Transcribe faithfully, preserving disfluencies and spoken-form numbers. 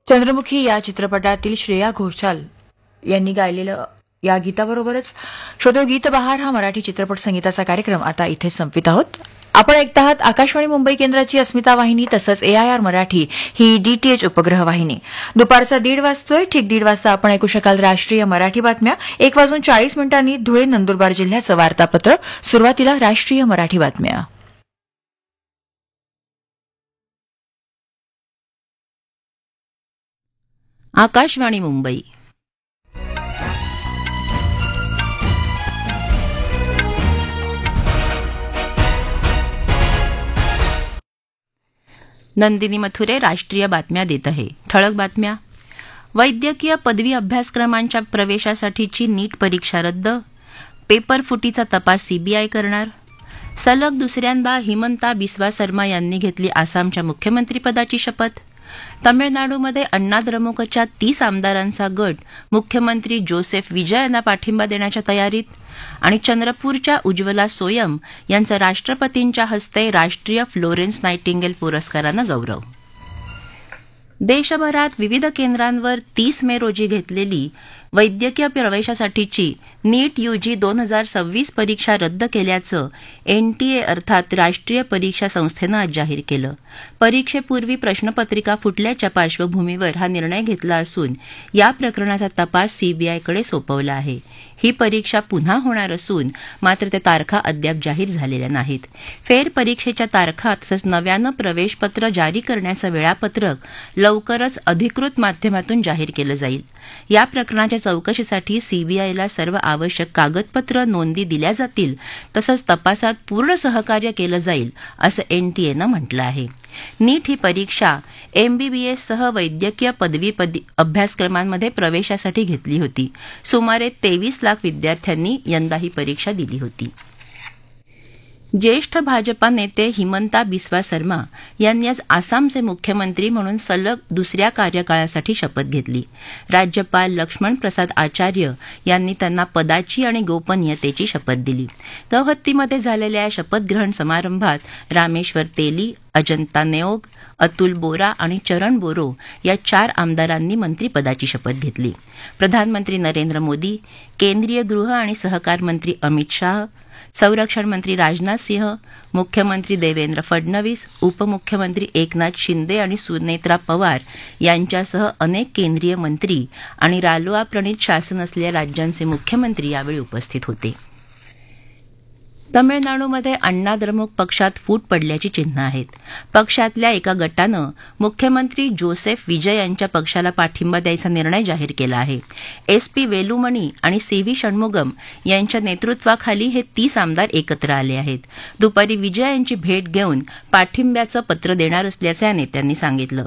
चंद्रमुखी या चित्रपटातील श्रेया घोषाल यांनी गायलेलं या गीताबरोबरच श्रोतो गीत बहार हा मराठी चित्रपट संगीताचा कार्यक्रम आता इथे संपवित आहोत. आपण ऐकत आहात आकाशवाणी मुंबई केंद्राची अस्मिता वाहिनी तसंच एआयआर मराठी ही डीटीएच उपग्रह वाहिनी. दुपारचा दीड वाजतोय. ठीक दीड वाजता आपण ऐकू शकाल राष्ट्रीय मराठी बातम्या. एक वाजून चाळीस मिनिटांनी धुळे नंदुरबार जिल्ह्याचं वार्तापत्र. सुरुवातीला राष्ट्रीय मराठी बातम्या. आकाशवाणी मुंबई. नंदिनी मथुरे राष्ट्रीय बातम्या देत आहे. ठळक बातम्या. वैद्यकीय पदवी अभ्यासक्रमांच्या प्रवेशासाठीची नीट परीक्षा रद्द. पेपर फुटीचा तपास सीबीआय करणार. सलग दुसऱ्यांदा हिमंता बिस्वा सर्मा यांनी घेतली आसामच्या मुख्यमंत्रीपदाची शपथ. तमिळनाडूमध्ये अण्णा द्रमुकच्या तीस आमदारांचा गट मुख्यमंत्री जोसेफ विजय यांना पाठिंबा देण्याच्या तयारीत. आणि चंद्रपूरच्या उज्ज्वला सोयम यांचा राष्ट्रपतींच्या हस्ते राष्ट्रीय फ्लोरेन्स नायटिंगेल पुरस्कारानं गौरव. देशभरात विविध केंद्रांवर तीस मे रोजी घेतलेली वैद्यकीय प्रवेशासाठीची नीट यूजी दोन हजार सव्वीस परीक्षा रद्द केल्याचं एनटीए अर्थात राष्ट्रीय परीक्षा संस्थेनं आज जाहीर केलं. परीक्षेपूर्वी प्रश्नपत्रिका फुटल्याच्या पार्श्वभूमीवर हा निर्णय घेतला असून या प्रकरणाचा तपास सीबीआयकडे सोपवला आहे. ही परीक्षा पुन्हा होणार असून मात्र त्या तारखा अद्याप जाहीर झालेल्या नाहीत. फेरपरीक्षेच्या तारखा तसंच नव्यानं प्रवेशपत्र जारी करण्याचं वेळापत्रक लवकरच अधिकृत माध्यमातून जाहीर केलं जाईल. या प्रकरणाच्या चौकशीसाठी सीबीआयला सर्व आवश्यक कागदपत्र नोंदी दिल्या जातील तसंच तपासात पूर्ण सहकार्य केलं जाईल असं एनटीएनं म्हटलं आहे. नीट ही परीक्षा एमबीबीएससह वैद्यकीय पदवी अभ्यासक्रमांमध्ये प्रवेशासाठी घेतली होती. सुमारे तेवीस लाख विद्यार्थ्यांनी यंदा ही परीक्षा दिली होती. ज्येष्ठ भाजपा नेते हिमंता बिस्वा सर्मा यांनी आज आसामचे मुख्यमंत्री म्हणून सलग दुसऱ्या कार्यकाळासाठी शपथ घेतली. राज्यपाल लक्ष्मण प्रसाद आचार्य यांनी त्यांना पदाची आणि गोपनीयतेची शपथ दिली. गौहत्तीमध्ये झालेल्या या शपथग्रहण समारंभात रामेश्वर तेली, अजंता नेओग, अतुल बोरा आणि चरण बोरो या चार आमदारांनी मंत्रिपदाची शपथ घेतली. प्रधानमंत्री नरेंद्र मोदी, केंद्रीय गृह आणि सहकार मंत्री अमित शाह, संरक्षण मंत्री राजनाथ सिंह, मुख्यमंत्री देवेंद्र फडणवीस, उपमुख्यमंत्री एकनाथ शिंदे आणि सुनेत्रा पवार यांच्यासह अनेक केंद्रीय मंत्री आणि रालोआ प्रणीत शासन असलेल्या राज्यांचे मुख्यमंत्री यावेळी उपस्थित होते. तमिळनाडूमध्ये अण्णा द्रमुक पक्षात फूट पडल्याची चिन्ह आहेत. पक्षातल्या एका गटानं मुख्यमंत्री जोसेफ विजय यांच्या पक्षाला पाठिंबा द्यायचा निर्णय जाहीर केला आहे. एस पी वेलुमणी आणि सी व्ही षण्मुगम यांच्या नेतृत्वाखाली हे तीस आमदार एकत्र आले आहेत. दुपारी विजय यांची भेट घेऊन पाठिंब्याचं पत्र देणार असल्याचं या नेत्यांनी सांगितलं.